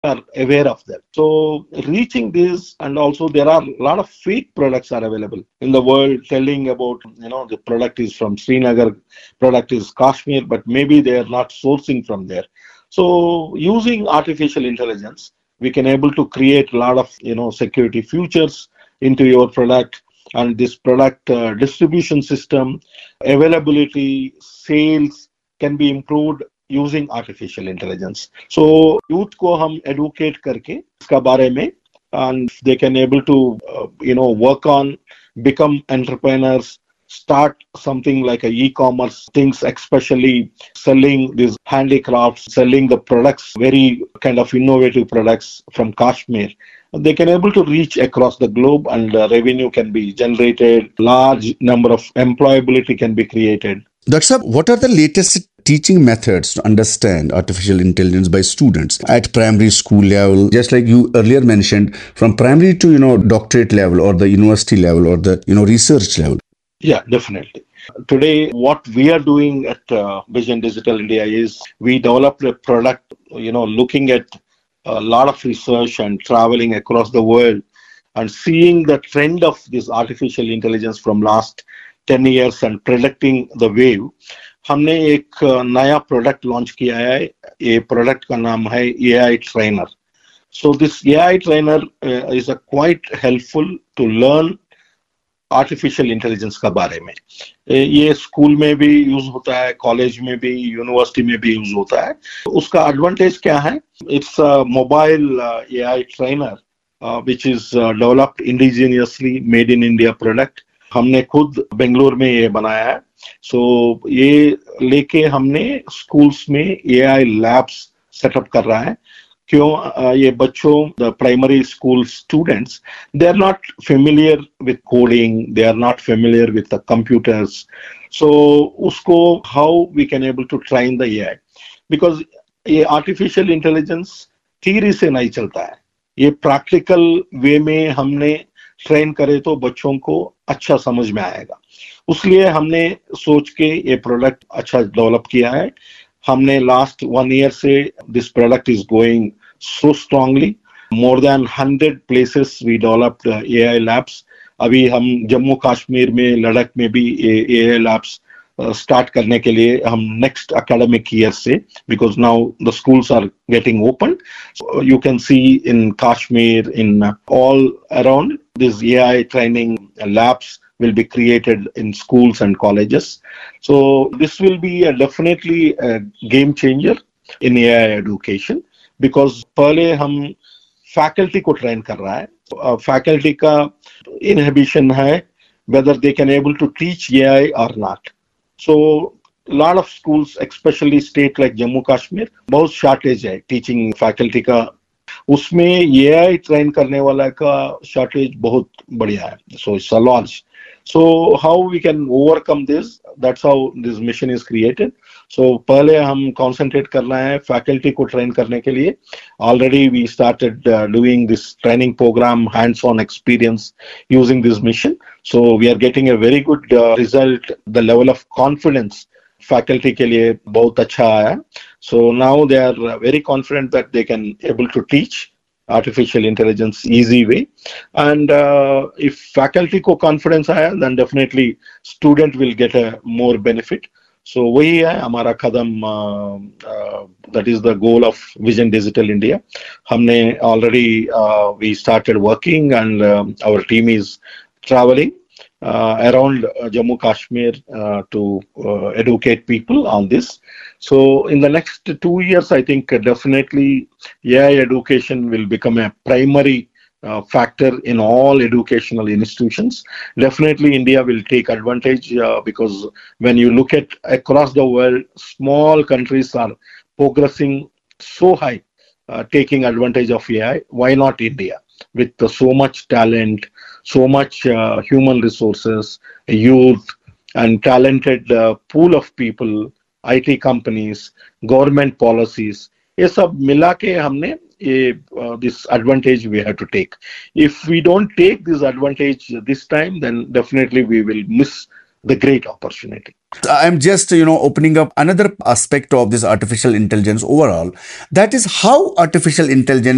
are aware of that. So reaching this, and also there are a lot of fake products are available in the world telling about, the product is from Srinagar, product is Kashmir, but maybe they are not sourcing from there. So using artificial intelligence, we can able to create a lot of, security features into your product, and this product distribution system, availability, sales can be improved using artificial intelligence. So youth को हम educate करके इसका बारे में, and they can able to work on, become entrepreneurs, start something like a e-commerce things, especially selling these handicrafts, selling the products, very kind of innovative products from Kashmir. They can able to reach across the globe, and revenue can be generated, large number of employability can be created. Dr. Saab, what are the latest teaching methods to understand artificial intelligence by students at primary school level? Just like you earlier mentioned, from primary to, doctorate level or the university level or the, research level. Yeah, definitely. Today, what we are doing at Vision Digital India is we developed a product, looking at a lot of research and traveling across the world and seeing the trend of this artificial intelligence from last 10 years and predicting the wave. हमने एक नया product launch किया है. ये product का नाम है AI trainer. So this AI trainer is a quite helpful to learn artificial intelligence का बारे में. ये स्कूल में भी यूज होता है, कॉलेज में भी, यूनिवर्सिटी में भी यूज होता है. उसका एडवांटेज क्या है? It's mobile AI trainer which is developed indigenously, made in India product. हमने खुद बेंगलोर में ये बनाया है. सो ये लेके हमने स्कूल्स में एआई लैब्स सेटअप कर रहा है. क्यों? ये बच्चों, the primary school students, they are not familiar with coding, they are not familiar with the computers. सो उसको how we can able to train the AI, because ये आर्टिफिशियल इंटेलिजेंस थ्योरी से नहीं चलता है. ये प्रैक्टिकल वे में हमने train करे तो बच्चों को अच्छा समझ में आएगा. उसलिए हमने सोच के ये प्रोडक्ट अच्छा डेवलप किया है. हमने लास्ट 1 year से this product is going so strongly. More than 100 places we developed AI labs. अभी हम जम्मू कश्मीर में, लद्दाख में भी AI labs start करने के लिए हम next academic year से, because now the schools are getting open. So you can see in Kashmir, in all around, these AI training labs will be created in schools and colleges. So this will be definitely a game changer in AI education. Because पहले हम faculty को train कर रहा है. Faculty का inhibition है whether they can able to teach AI or not. So lot of schools, especially state like Jammu Kashmir, बहुत shortage है टीचिंग फैकल्टी का. उसमें AI ट्रेन करने वाला का शॉर्टेज बहुत बढ़िया है. So it's a large. So how we can overcome this? That's how this mission is created. So पहले हम concentrate करना है faculty को train करने के लिए. Already we started doing this training program, hands-on experience using this mission. So we are getting a very good result. The level of confidence faculty के लिए बहुत अच्छा आया. So now they are very confident that they can able to teach artificial intelligence easy way, and if faculty को confidence आया, then definitely student will get a more benefit. So वही है हमारा कदम. That is the goal of Vision Digital India. हमने already we started working, and our team is traveling around Jammu Kashmir to educate people on this. So in the next 2 years, I think definitely AI education will become a primary factor in all educational institutions. Definitely India will take advantage because when you look at across the world, small countries are progressing so high, taking advantage of AI. Why not India? With so much talent, so much human resources, youth, and talented pool of people, IT companies, government policies, ये सब मिला के हमने this advantage we have to take. If we don't take this advantage this time, then definitely we will miss the great opportunity. I'm just, opening up another aspect of this artificial intelligence overall. That is how artificial intelligence